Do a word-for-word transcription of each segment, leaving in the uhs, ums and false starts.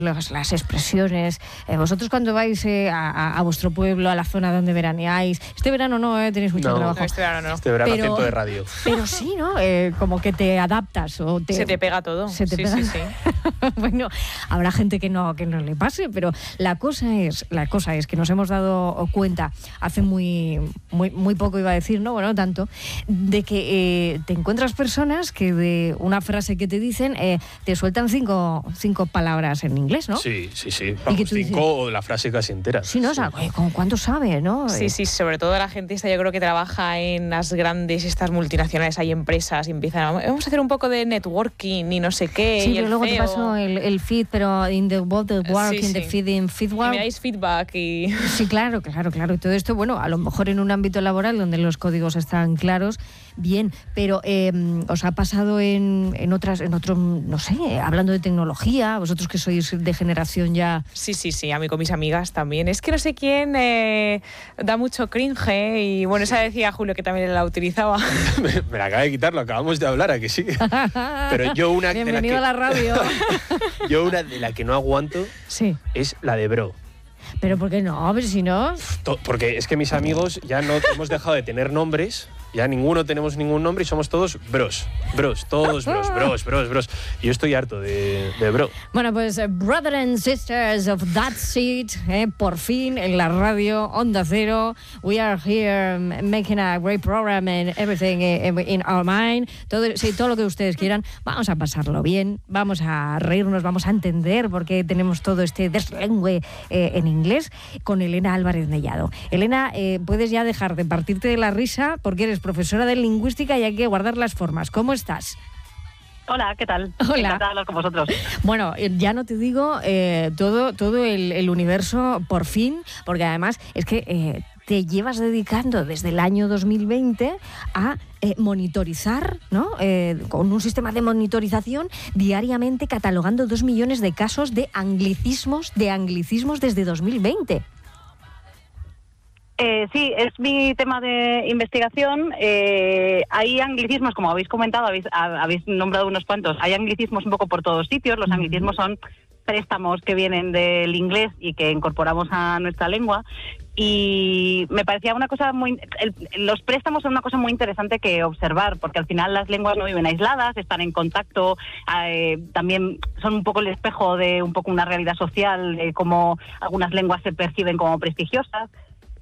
Las, las expresiones. Eh, vosotros cuando vais eh, a, a vuestro pueblo, a la zona donde veraneáis, este verano no, eh, tenéis mucho no, trabajo. No, este verano no. Este verano pero, acento de radio. Pero sí, ¿no? Eh, como que te adaptas. O te, se te pega todo. Se te sí, pega. sí, sí. Bueno, habrá gente que no, que no le pase, pero la cosa es, la cosa es que nos hemos dado cuenta hace muy, muy, muy poco, iba a decir, no, bueno, tanto, de que eh, te encuentras personas que de una frase que te dicen eh, te sueltan cinco, cinco palabras en inglés, ¿no? Sí, sí, sí. Vamos, cinco o la frase casi entera. Sí, ¿no? Sí. O sea, ¿con cuánto sabe, no? Sí, sí, sobre todo la gente esta, yo creo que trabaja en las grandes, estas multinacionales, hay empresas y empiezan, vamos a hacer un poco de networking y no sé qué. Sí, y pero el luego C E O. te paso el, el feed, pero in the world the work, sí, in sí. the feed, in feedback. Y me dais feedback y... Sí, claro, claro, claro. Y todo esto, bueno, a lo mejor en un ámbito laboral donde los códigos están claros, bien, pero eh, os ha pasado en, en otras, en otro, no sé, hablando de tecnología, vosotros que sois de generación ya... Sí, sí, sí, a mí con mis amigas también. Es que no sé quién eh, da mucho cringe y bueno, esa decía Julio que también la utilizaba. me, me la acaba de quitar, lo acabamos de hablar, ¿a que sí? Pero yo una... Bienvenido de la a la radio. Yo una de la que no aguanto sí. es la de bro. Pero ¿por qué no? A ver si no... Porque es que mis amigos ya no hemos dejado de tener nombres, ya ninguno tenemos ningún nombre y somos todos bros, bros, todos bros, bros, bros, bros. Y yo estoy harto de, de bro. Bueno, pues uh, Brother and Sisters of That Seat, eh, por fin en la radio Onda Cero. We are here making a great program and everything in our mind. Todo, sí, todo lo que ustedes quieran. Vamos a pasarlo bien, vamos a reírnos, vamos a entender por qué tenemos todo este deslengue eh, en inglés con Elena Álvarez Mellado. Elena, eh, puedes ya dejar de partirte de la risa porque eres profesora de lingüística y hay que guardar las formas. ¿Cómo estás? Hola, ¿qué tal? Hola. Encantada de hablar con vosotros. Bueno, ya no te digo eh, todo, todo el, el universo por fin, porque además es que eh, te llevas dedicando desde el año dos mil veinte a eh, monitorizar, ¿no? Eh, con un sistema de monitorización diariamente catalogando dos millones de casos de anglicismos, de anglicismos desde dos mil veinte. Eh, sí, es mi tema de investigación. Eh, hay anglicismos, como habéis comentado, habéis, habéis nombrado unos cuantos. Hay anglicismos un poco por todos sitios. Los anglicismos son préstamos que vienen del inglés y que incorporamos a nuestra lengua. Y me parecía una cosa muy... El, los préstamos son una cosa muy interesante que observar, porque al final las lenguas no viven aisladas, están en contacto, eh, también son un poco el espejo de un poco una realidad social, de cómo algunas lenguas se perciben como prestigiosas.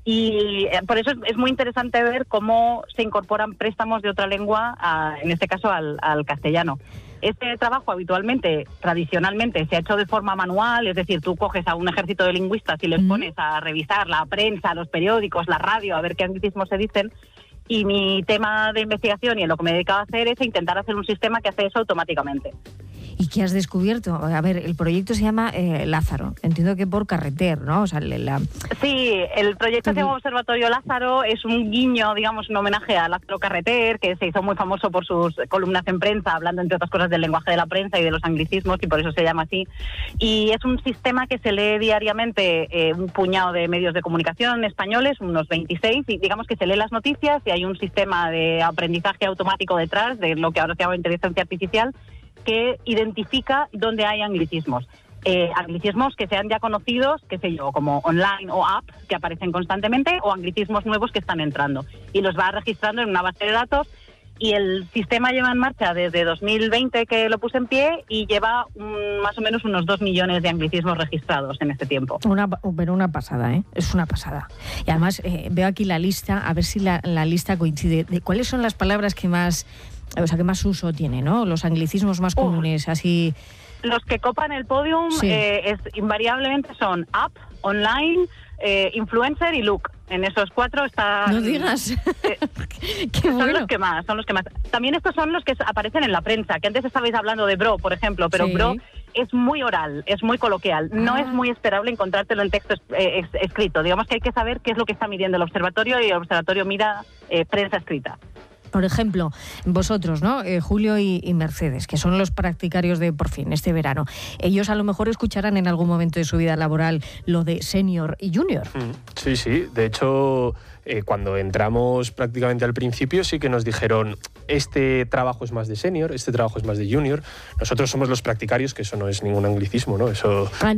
Y por eso es muy interesante ver cómo se incorporan préstamos de otra lengua, a, en este caso al, al castellano. Este trabajo habitualmente, tradicionalmente, se ha hecho de forma manual, es decir, tú coges a un ejército de lingüistas y les pones a revisar la prensa, los periódicos, la radio, a ver qué anglicismos se dicen. Y mi tema de investigación y en lo que me he dedicado a hacer es intentar hacer un sistema que hace eso automáticamente. ¿Y qué has descubierto? A ver, el proyecto se llama eh, Lázaro. Entiendo que por Carreter, ¿no? O sea, la... Sí, el proyecto se llama Observatorio Lázaro. Es un guiño, digamos, un homenaje a Lázaro Carreter, que se hizo muy famoso por sus columnas en prensa, hablando, entre otras cosas, del lenguaje de la prensa y de los anglicismos, y por eso se llama así. Y es un sistema que se lee diariamente eh, un puñado de medios de comunicación españoles, unos veintiséis, y digamos que se lee las noticias y hay un sistema de aprendizaje automático detrás, de lo que ahora se llama inteligencia artificial, que identifica dónde hay anglicismos. Eh, anglicismos que sean ya conocidos, qué sé yo, como online o app, que aparecen constantemente, o anglicismos nuevos que están entrando. Y los va registrando en una base de datos, y el sistema lleva en marcha desde dos mil veinte que lo puse en pie, y lleva un, más o menos unos dos millones de anglicismos registrados en este tiempo. Una, pero una pasada, ¿eh? Es una pasada. Y además eh, veo aquí la lista, a ver si la, la lista coincide. De ¿cuáles son las palabras que más... O sea, que más uso tiene, ¿no? Los anglicismos más comunes, uh, así... Los que copan el podium sí. eh, es, invariablemente son app, online, eh, influencer y look. En esos cuatro están... No digas. Eh, Qué bueno. Son los que más, son los que más. También estos son los que aparecen en la prensa, que antes estabais hablando de bro, por ejemplo, pero sí. Bro es muy oral, es muy coloquial. No ah. es muy esperable encontrártelo en texto eh, escrito. Digamos que hay que saber qué es lo que está midiendo el observatorio, y el observatorio mira eh, prensa escrita. Por ejemplo, vosotros, ¿no? Eh, Julio y, y Mercedes, que son los practicarios de Por Fin este verano, ellos a lo mejor escucharán en algún momento de su vida laboral lo de senior y junior. Sí, sí. De hecho, eh, cuando entramos prácticamente al principio sí que nos dijeron, este trabajo es más de senior, este trabajo es más de junior. Nosotros somos los practicarios, que eso no es ningún anglicismo, ¿no? Eso